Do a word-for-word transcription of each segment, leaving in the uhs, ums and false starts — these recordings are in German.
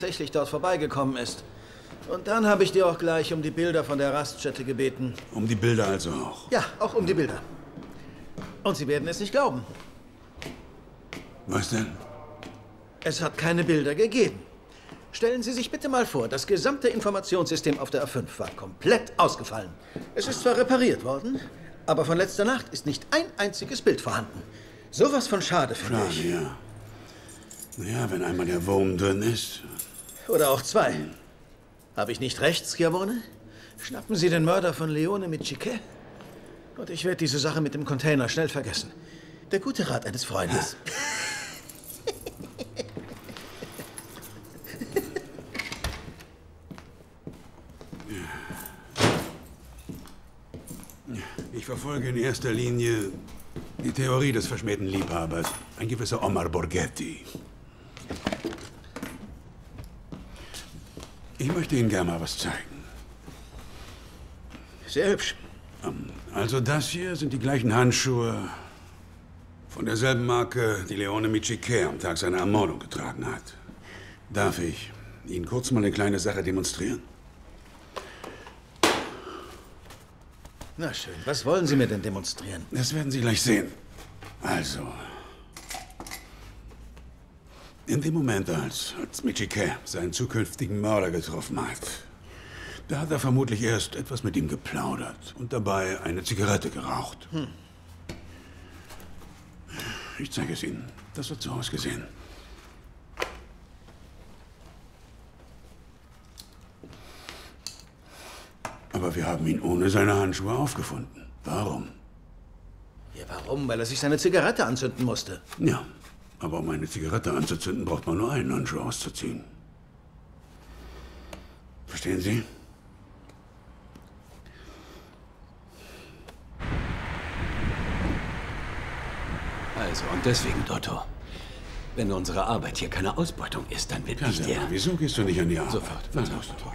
tatsächlich dort vorbeigekommen ist. Und dann habe ich dir auch gleich um die Bilder von der Raststätte gebeten. Um die Bilder also auch? Ja, auch um die Bilder. Und Sie werden es nicht glauben. Was denn? Es hat keine Bilder gegeben. Stellen Sie sich bitte mal vor, das gesamte Informationssystem auf der A fünf war komplett ausgefallen. Es ist zwar repariert worden, aber von letzter Nacht ist nicht ein einziges Bild vorhanden. Sowas von schade, finde Schade, ich. ja. Naja, wenn einmal der Wurm drin ist. Oder auch zwei. Habe ich nicht recht, Schiavone? Schnappen Sie den Mörder von Leone Micciche? Und ich werde diese Sache mit dem Container schnell vergessen. Der gute Rat eines Freundes. Ich verfolge in erster Linie die Theorie des verschmähten Liebhabers, ein gewisser Omar Borghetti. Ich möchte Ihnen gerne mal was zeigen. Sehr hübsch. Also das hier sind die gleichen Handschuhe von derselben Marke, die Leone Micciche am Tag seiner Ermordung getragen hat. Darf ich Ihnen kurz mal eine kleine Sache demonstrieren? Na schön, was wollen Sie mir denn demonstrieren? Das werden Sie gleich sehen. Also, in dem Moment, als, als Micciche seinen zukünftigen Mörder getroffen hat, da hat er vermutlich erst etwas mit ihm geplaudert und dabei eine Zigarette geraucht. Hm. Ich zeige es Ihnen. Das hat so ausgesehen. Aber wir haben ihn ohne seine Handschuhe aufgefunden. Warum? Ja, warum? Weil er sich seine Zigarette anzünden musste. Ja, aber um eine Zigarette anzuzünden, braucht man nur einen Handschuh auszuziehen. Verstehen Sie? Also, und deswegen, Dotto. Wenn unsere Arbeit hier keine Ausbeutung ist, dann bin ich Kasper, der... wieso gehst du nicht an die Arbeit? Sofort. Was los, Dotto?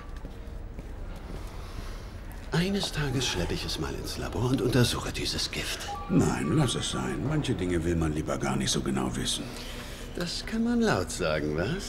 Eines Tages schleppe ich es mal ins Labor und untersuche dieses Gift. Nein, lass es sein. Manche Dinge will man lieber gar nicht so genau wissen. Das kann man laut sagen, was?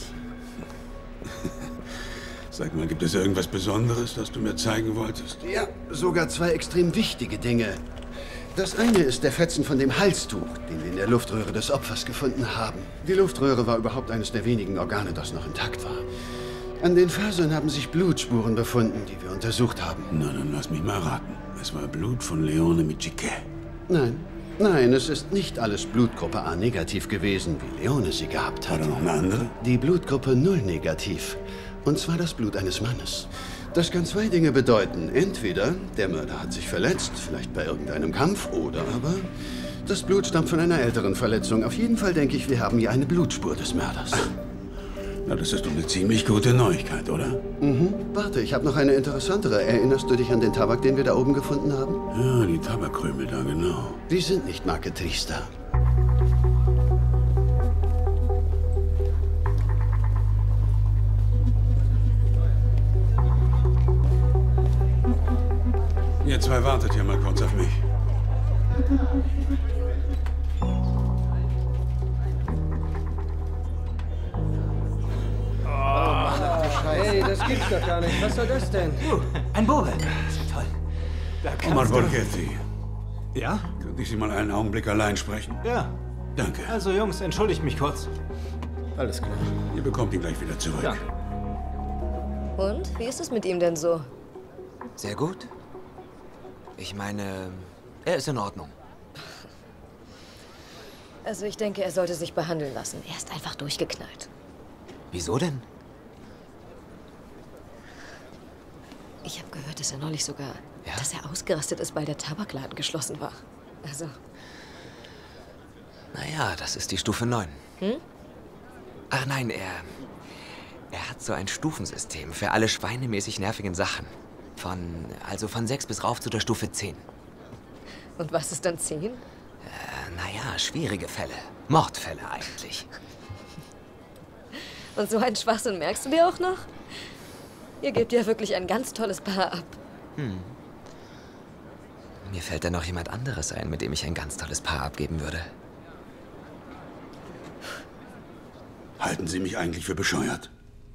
Sag mal, gibt es irgendwas Besonderes, das du mir zeigen wolltest? Ja, sogar zwei extrem wichtige Dinge. Das eine ist der Fetzen von dem Halstuch, den wir in der Luftröhre des Opfers gefunden haben. Die Luftröhre war überhaupt eines der wenigen Organe, das noch intakt war. An den Fasern haben sich Blutspuren befunden, die wir untersucht haben. Na, dann lass mich mal raten. Es war Blut von Leone Micciche. Nein, nein, es ist nicht alles Blutgruppe A negativ gewesen, wie Leone sie gehabt War hat. da noch eine andere? Die Blutgruppe Null negativ. Und zwar das Blut eines Mannes. Das kann zwei Dinge bedeuten. Entweder der Mörder hat sich verletzt, vielleicht bei irgendeinem Kampf, oder aber das Blut stammt von einer älteren Verletzung. Auf jeden Fall denke ich, wir haben hier eine Blutspur des Mörders. Na, das ist doch eine ziemlich gute Neuigkeit, oder? Mhm. Warte, ich habe noch eine interessantere. Erinnerst du dich an den Tabak, den wir da oben gefunden haben? Ja, die Tabakkrümel da, genau. Die sind nicht Marke Triester. Ihr zwei wartet hier mal kurz auf mich. Hey, das gibt's doch gar nicht. Was soll das denn? Du, ein Bobe. Toll. Da Omar kannst du... Borghetti. Ja? Könnte ich Sie mal einen Augenblick allein sprechen? Ja. Danke. Also, Jungs, entschuldigt mich kurz. Alles klar. Ihr bekommt ihn gleich wieder zurück. Ja. Und? Wie ist es mit ihm denn so? Sehr gut. Ich meine, er ist in Ordnung. Also ich denke, er sollte sich behandeln lassen. Er ist einfach durchgeknallt. Wieso denn? Ich habe gehört, dass er neulich sogar, Ja? dass er ausgerastet ist, weil der Tabakladen geschlossen war. Also, Naja, das ist die Stufe neun. Hm? Ach nein, er... Er hat so ein Stufensystem für alle schweinemäßig nervigen Sachen. Von... Also von sechs bis rauf zu der Stufe zehn. und was ist dann zehn? Äh, naja, schwierige Fälle. Mordfälle eigentlich. Und so einen Schwachsinn merkst du dir auch noch? Ihr gebt ja wirklich ein ganz tolles Paar ab. Hm. Mir fällt da noch jemand anderes ein, mit dem ich ein ganz tolles Paar abgeben würde. Halten Sie mich eigentlich für bescheuert?